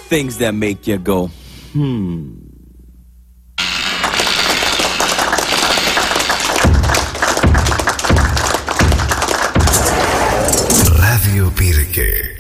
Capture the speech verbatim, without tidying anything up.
things that make you go, hmm. Radio Pirque.